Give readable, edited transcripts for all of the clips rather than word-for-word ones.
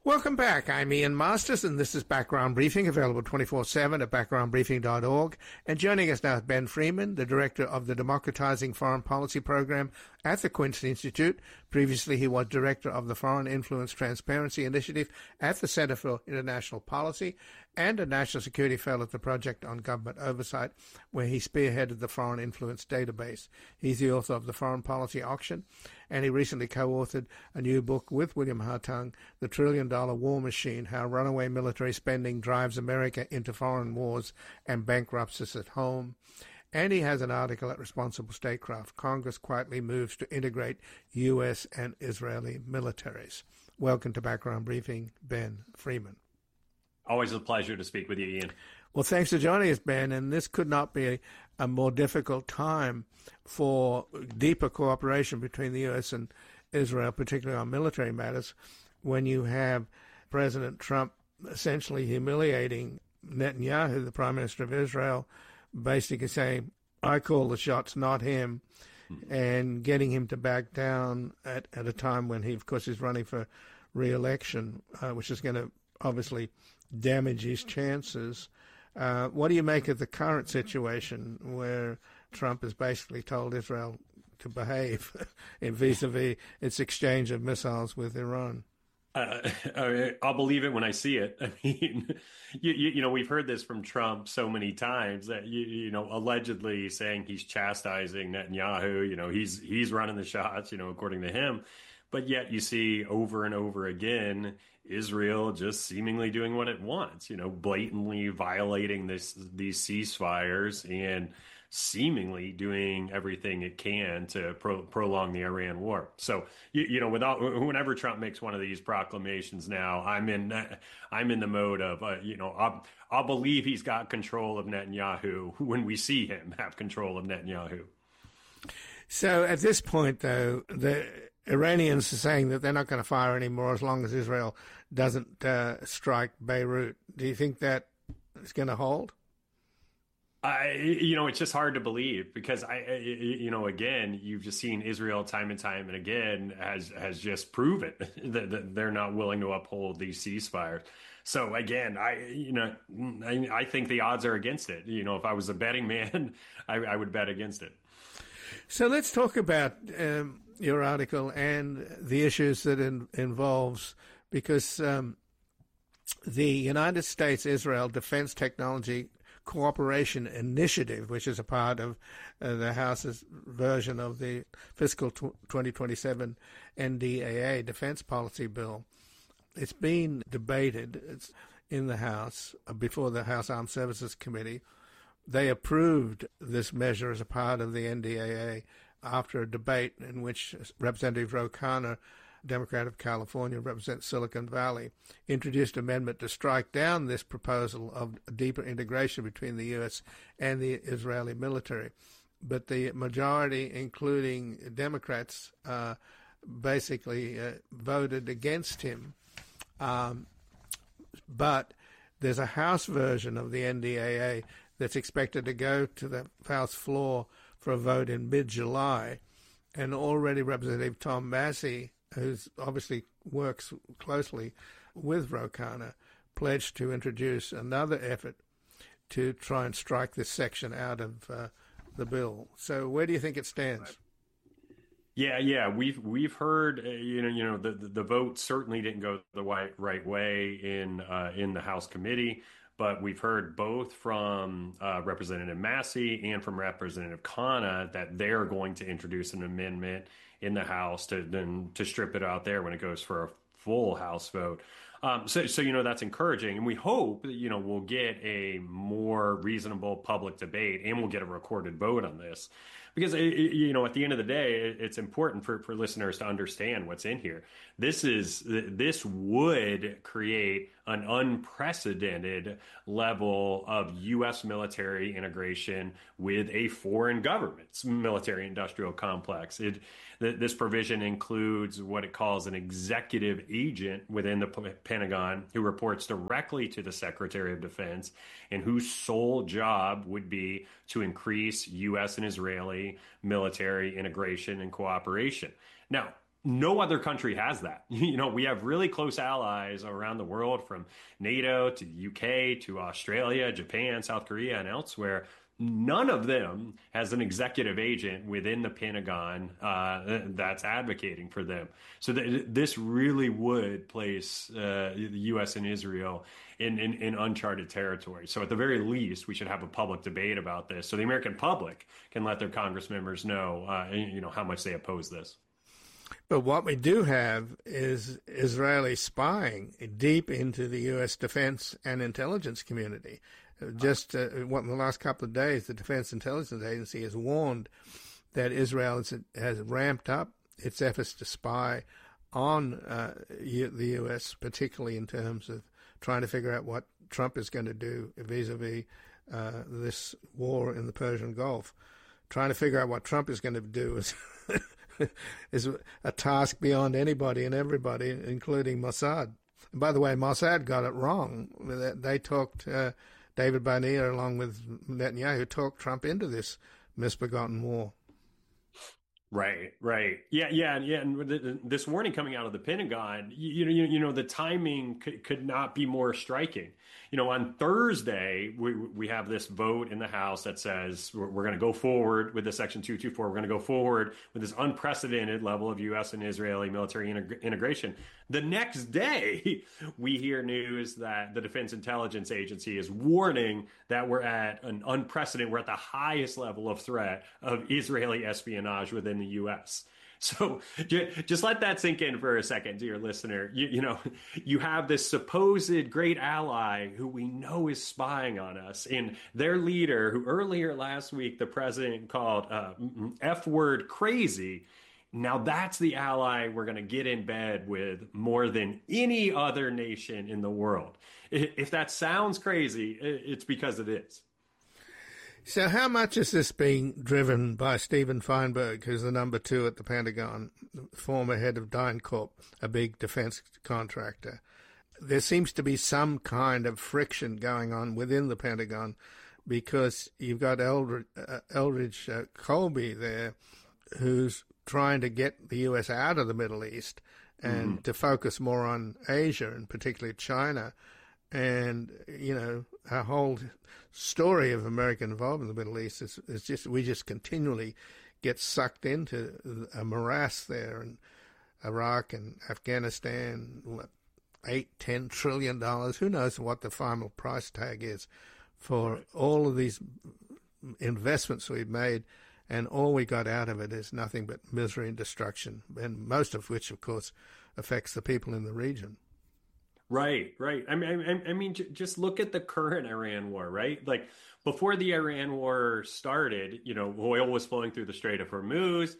Welcome back. I'm Ian Masters, and this is Background Briefing, available 24/7 at backgroundbriefing.org. And joining us now is Ben Freeman, the director of the Democratizing Foreign Policy Program at the Quincy Institute. Previously, he was director of the Foreign Influence Transparency Initiative at the Center for International Policy and a National Security Fellow at the Project on Government Oversight, where he spearheaded the Foreign Influence Database. He's the author of The Foreign Policy Auction, and he recently co-authored a new book with William Hartung, The Trillion-Dollar War Machine, How Runaway Military Spending Drives America into Foreign Wars and Bankrupts us at Home. And he has an article at Responsible Statecraft, Congress Quietly Moves to Integrate U.S. and Israeli Militaries. Welcome to Background Briefing, Ben Freeman. Always a pleasure to speak with you, Ian. Well, thanks for joining us, Ben. And this could not be a more difficult time for deeper cooperation between the U.S. and Israel, particularly on military matters, when you have President Trump essentially humiliating Netanyahu, the Prime Minister of Israel, basically saying, I call the shots, not him, and getting him to back down at a time when he, of course, is running for re-election, which is going to obviously damage his chances. What do you make of the current situation where Trump has basically told Israel to behave in vis-a-vis its exchange of missiles with Iran? I'll believe it when I see it. I mean, you know, we've heard this from Trump so many times that, you know, allegedly saying he's chastising Netanyahu, you know, he's running the shots, you know, according to him. But yet you see over and over again, Israel just seemingly doing what it wants, you know, blatantly violating these ceasefires and seemingly doing everything it can to prolong the Iran war. So, you know, whenever Trump makes one of these proclamations now, I'm in the mode of, you know, I'll believe he's got control of Netanyahu when we see him have control of Netanyahu. So at this point, though, the Iranians are saying that they're not going to fire anymore as long as Israel doesn't strike Beirut. Do you think that is going to hold? You know, it's just hard to believe because you know, again, you've just seen Israel time and time and again has just proven that they're not willing to uphold these ceasefires. So again, I think the odds are against it. You know, if I was a betting man, I would bet against it. So let's talk about your article and the issues that it involves, because the United States-Israel Defense Technology Cooperation Initiative, which is a part of the House's version of the fiscal 2027 NDAA defense policy bill. It's been debated. It's in the House before the House Armed Services Committee. They approved this measure as a part of the NDAA after a debate in which Representative Ro Khanna, Democrat of California, represents Silicon Valley, introduced an amendment to strike down this proposal of deeper integration between the U.S. and the Israeli military. But the majority, including Democrats, basically voted against him. But there's a House version of the NDAA that's expected to go to the House floor for a vote in mid-July. And already Representative Tom Massie, who obviously works closely with Ro Khanna, pledged to introduce another effort to try and strike this section out of the bill. So where do you think it stands? Yeah, we've heard you know the vote certainly didn't go the right way in the House committee, but we've heard both from Representative Massie and from Representative Khanna that they're going to introduce an amendment in the House to strip it out there when it goes for a full House vote. So you know, that's encouraging, and we hope that, you know, we'll get a more reasonable public debate and we'll get a recorded vote on this. Because, you know, at the end of the day, it's important for listeners to understand what's in here. This would create an unprecedented level of U.S. military integration with a foreign government's military-industrial complex. This provision includes what it calls an executive agent within the Pentagon who reports directly to the Secretary of Defense and whose sole job would be to increase U.S. and Israeli military integration and cooperation. Now, no other country has that. We have really close allies around the world, from NATO to the UK to Australia, Japan, South Korea, and elsewhere. None of them has an executive agent within the Pentagon that's advocating for them. So this really would place the U.S. and Israel in uncharted territory. So at the very least, we should have a public debate about this, so the American public can let their Congress members know, how much they oppose this. But what we do have is Israeli spying deep into the U.S. defense and intelligence community. Just in the last couple of days, the Defense Intelligence Agency has warned that Israel has ramped up its efforts to spy on the U.S., particularly in terms of trying to figure out what Trump is going to do vis-a-vis this war in the Persian Gulf. Trying to figure out what Trump is going to do is a task beyond anybody and everybody, including Mossad. And by the way, Mossad got it wrong. They talked... David Barnea, along with Netanyahu, talked Trump into this misbegotten war. Right. Yeah. And this warning coming out of the Pentagon, the timing could not be more striking. On Thursday, we have this vote in the House that says we're going to go forward with the Section 224. We're going to go forward with this unprecedented level of U.S. and Israeli military integration. The next day, we hear news that the Defense Intelligence Agency is warning that we're at we're at the highest level of threat of Israeli espionage within the U.S. So just let that sink in for a second, dear listener. You have this supposed great ally who we know is spying on us, and their leader, who earlier last week the president called F-word crazy. Now that's the ally we're going to get in bed with more than any other nation in the world. If that sounds crazy, it's because it is. So how much is this being driven by Stephen Feinberg, who's the number 2 at the Pentagon, former head of DynCorp, a big defense contractor? There seems to be some kind of friction going on within the Pentagon, because you've got Eldridge Colby there, who's trying to get the U.S. out of the Middle East and to focus more on Asia, and particularly China. And, our whole story of American involvement in the Middle East is just, we just continually get sucked into a morass there in Iraq and Afghanistan, $8-10 trillion. Who knows what the final price tag is for all of these investments we've made, and all we got out of it is nothing but misery and destruction, and most of which, of course, affects the people in the region. Right. I mean, just look at the current Iran war, right? Like, before the Iran war started, oil was flowing through the Strait of Hormuz.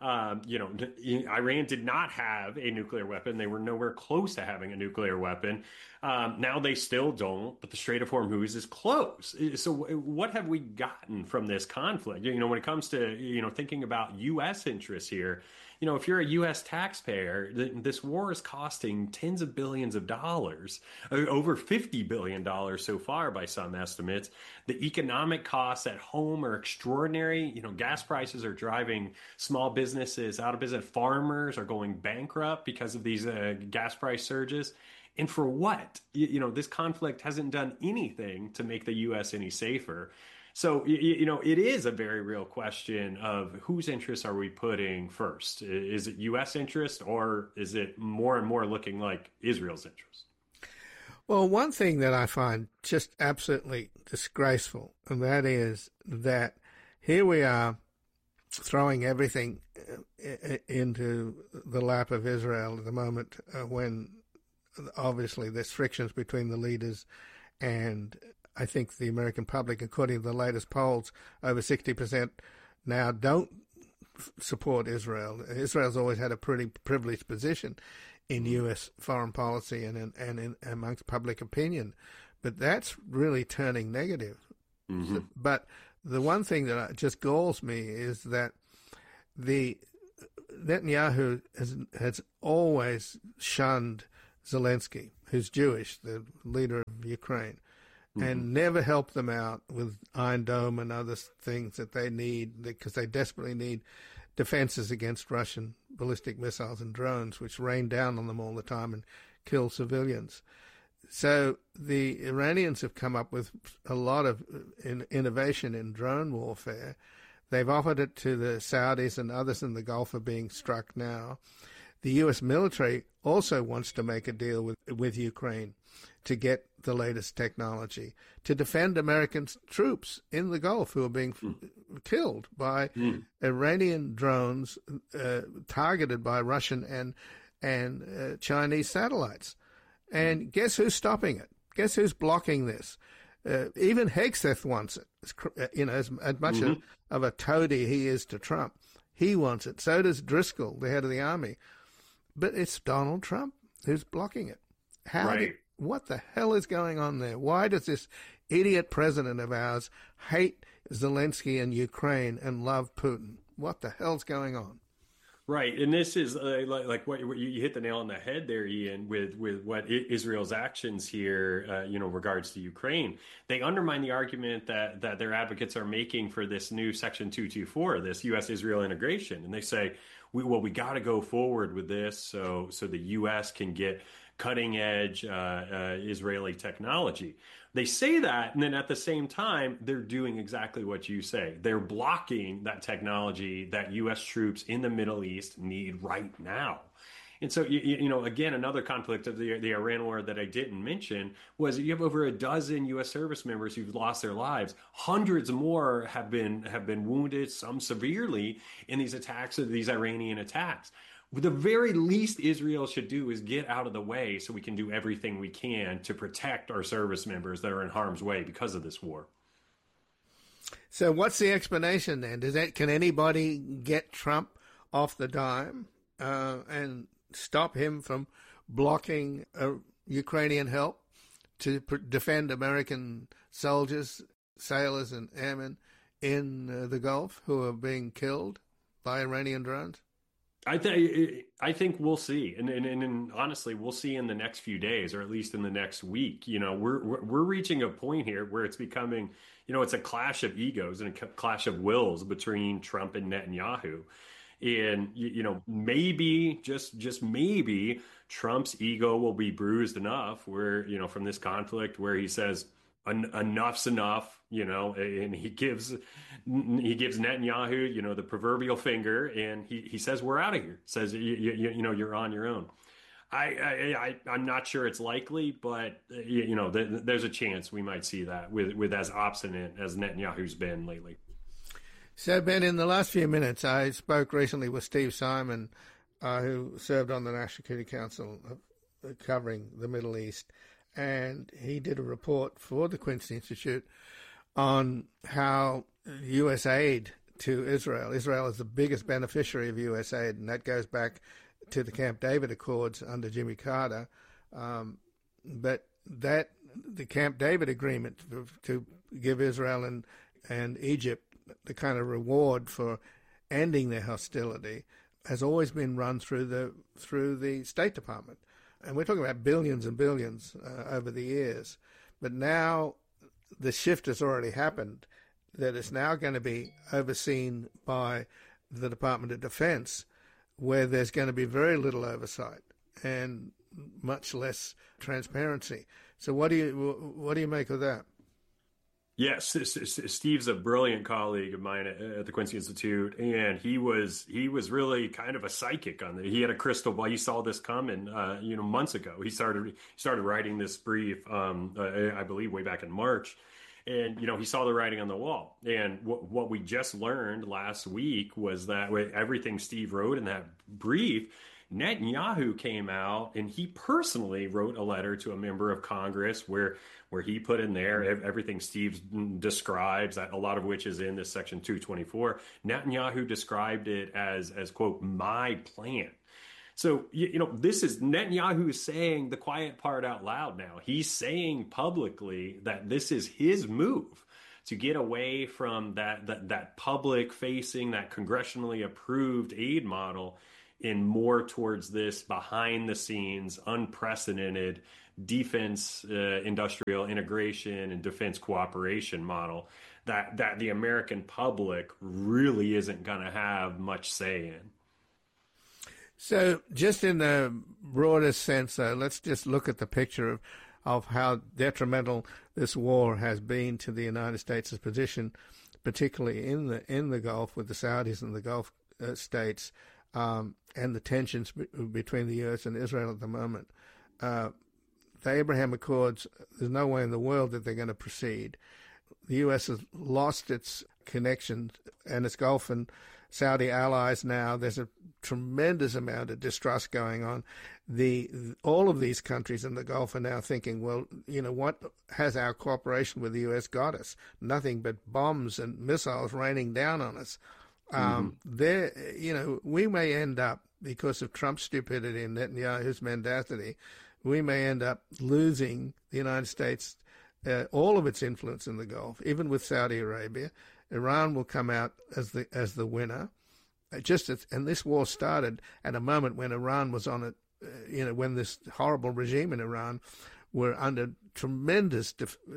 Iran did not have a nuclear weapon. They were nowhere close to having a nuclear weapon. Now they still don't, but the Strait of Hormuz is closed. So what have we gotten from this conflict? When it comes to, thinking about U.S. interests here, if you're a U.S. taxpayer, this war is costing tens of billions of dollars, over $50 billion so far by some estimates. The economic costs at home are extraordinary. Gas prices are driving small businesses out of business. Farmers are going bankrupt because of these gas price surges. And for what? This conflict hasn't done anything to make the U.S. any safer. So, it is a very real question of whose interests are we putting first? Is it U.S. interest, or is it more and more looking like Israel's interest? Well, one thing that I find just absolutely disgraceful, and that is that here we are throwing everything into the lap of Israel at the moment, when obviously there's frictions between the leaders, and I think the American public, according to the latest polls, over 60% now don't support Israel. Israel's always had a pretty privileged position in U.S. foreign policy and in amongst public opinion, but that's really turning negative. Mm-hmm. But the one thing that just galls me is that the Netanyahu has always shunned Zelensky, who's Jewish, the leader of Ukraine, and never helped them out with Iron Dome and other things that they need, because they desperately need defenses against Russian ballistic missiles and drones, which rain down on them all the time and kill civilians. So the Iranians have come up with a lot of innovation in drone warfare. They've offered it to the Saudis, and others in the Gulf are being struck now. The U.S. military also wants to make a deal with Ukraine to get the latest technology to defend American troops in the Gulf who are being killed by Iranian drones targeted by Russian and Chinese satellites. And guess who's stopping it? Guess who's blocking this? Even Hegseth wants it. As much of a toady he is to Trump, he wants it. So does Driscoll, the head of the army. But it's Donald Trump who's blocking it. What the hell is going on there? Why does this idiot president of ours hate Zelensky and Ukraine and love Putin? What the hell's going on? Right, and this is like what you hit the nail on the head there, Ian, with what Israel's actions here, regards to Ukraine. They undermine the argument that their advocates are making for this new Section 224, this U.S.-Israel integration, and they say, we got to go forward with this so the U.S. can get cutting-edge Israeli technology. They say that, and then at the same time, they're doing exactly what you say. They're blocking that technology that U.S. troops in the Middle East need right now. And so, again, another conflict of the Iran war that I didn't mention was you have over a dozen U.S. service members who've lost their lives. Hundreds more have been wounded, some severely, in these attacks, these Iranian attacks. The very least Israel should do is get out of the way so we can do everything we can to protect our service members that are in harm's way because of this war. So what's the explanation then? Can anybody get Trump off the dime and stop him from blocking Ukrainian help to defend American soldiers, sailors, and airmen in the Gulf who are being killed by Iranian drones? I think we'll see, and honestly, we'll see in the next few days, or at least in the next week. We're reaching a point here where it's becoming, it's a clash of egos and a clash of wills between Trump and Netanyahu, and maybe just maybe Trump's ego will be bruised enough where from this conflict where he says enough's enough, and he gives Netanyahu, the proverbial finger, and he says, we're out of here. Says, you're on your own. I'm not sure it's likely, but there's a chance we might see that with as obstinate as Netanyahu's been lately. So, Ben, in the last few minutes, I spoke recently with Steve Simon, who served on the National Security Council covering the Middle East. And he did a report for the Quincy Institute on how U.S. aid to Israel. Israel is the biggest beneficiary of U.S. aid, and that goes back to the Camp David Accords under Jimmy Carter. But the Camp David agreement to give Israel and Egypt the kind of reward for ending their hostility has always been run through the State Department. And we're talking about billions and billions over the years. But now the shift has already happened, that it's now going to be overseen by the Department of Defense, where there's going to be very little oversight and much less transparency. So what do you make of that? Yes, Steve's a brilliant colleague of mine at the Quincy Institute, and he was really kind of a psychic on it. He had a crystal ball. He saw this coming, months ago. He started writing this brief, I believe, way back in March, and he saw the writing on the wall. And what we just learned last week was that with everything Steve wrote in that brief, Netanyahu came out and he personally wrote a letter to a member of Congress where he put in there everything Steve describes, a lot of which is in this Section 224. Netanyahu described it as quote, my plan. So, this is Netanyahu saying the quiet part out loud now. He's saying publicly that this is his move to get away from that public facing, that congressionally approved aid model, and more towards this behind the scenes, unprecedented defense industrial integration and defense cooperation model that the American public really isn't going to have much say in. So just in the broadest sense, let's just look at the picture of how detrimental this war has been to the United States' position, particularly in the Gulf with the Saudis and the Gulf states, and the tensions between the U.S. and Israel at the moment. The Abraham Accords, there's no way in the world that they're going to proceed. The U.S. has lost its connections and its Gulf and Saudi allies now. There's a tremendous amount of distrust going on. All of these countries in the Gulf are now thinking, well, what has our cooperation with the U.S. got us? Nothing but bombs and missiles raining down on us. We may end up, because of Trump's stupidity and Netanyahu's mendacity, we may end up losing the United States all of its influence in the Gulf, even with Saudi Arabia. Iran will come out as the winner. And this war started at a moment when Iran was on it, when this horrible regime in Iran were under tremendous,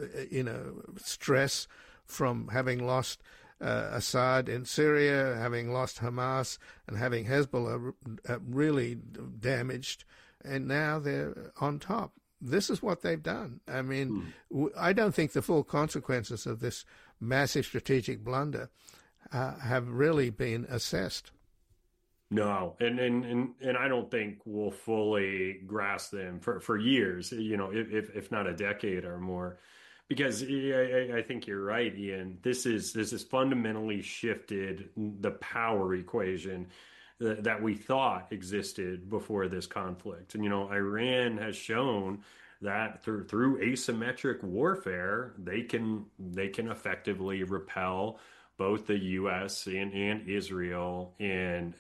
stress from having lost Assad in Syria, having lost Hamas, and having Hezbollah really damaged, and now they're on top. This is what they've done. I mean, I don't think the full consequences of this massive strategic blunder have really been assessed. No, and I don't think we'll fully grasp them for years, if not a decade or more. Because I think you're right, Ian. This is fundamentally shifted the power equation that we thought existed before this conflict. And Iran has shown that through asymmetric warfare, they can effectively repel both the U.S. and Israel and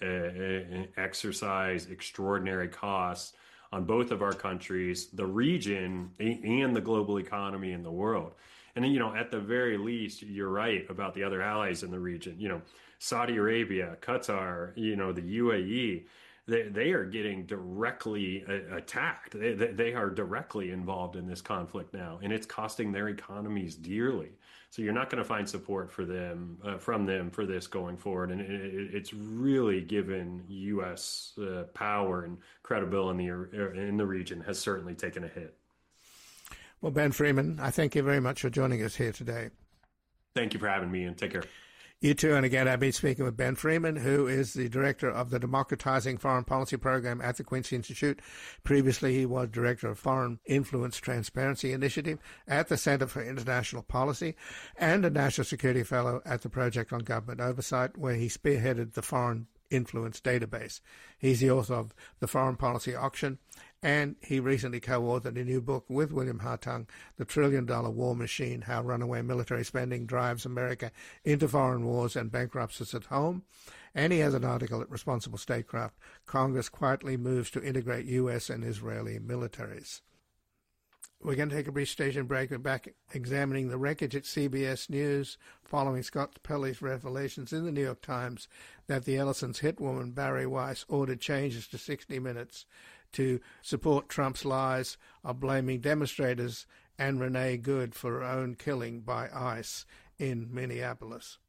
exercise extraordinary costs on both of our countries, the region, and the global economy and the world. And at the very least, you're right about the other allies in the region. Saudi Arabia, Qatar, the UAE, they are getting directly attacked. They are directly involved in this conflict now, and it's costing their economies dearly. So you're not going to find support for them from them for this going forward, and it's really given U.S. power and credibility in the region has certainly taken a hit. Well, Ben Freeman, I thank you very much for joining us here today. Thank you for having me, and take care. You too, and again, I've been speaking with Ben Freeman, who is the director of the Democratizing Foreign Policy Program at the Quincy Institute. Previously, he was director of Foreign Influence Transparency Initiative at the Center for International Policy and a National Security Fellow at the Project on Government Oversight, where he spearheaded the Foreign Influence Database. He's the author of The Foreign Policy Auction, and he recently co-authored a new book with William Hartung, The $1 Trillion War Machine, How Runaway Military Spending Drives America into Foreign Wars and Bankrupts us at Home. And he has an article at Responsible Statecraft, Congress Quietly Moves to Integrate U.S. and Israeli Militaries. We're going to take a brief station break. We're back examining the wreckage at CBS News following Scott Pelley's revelations in the New York Times that the Ellison's hit woman Bari Weiss ordered changes to 60 Minutes to support Trump's lies of blaming demonstrators and Renee Good for her own killing by ICE in Minneapolis.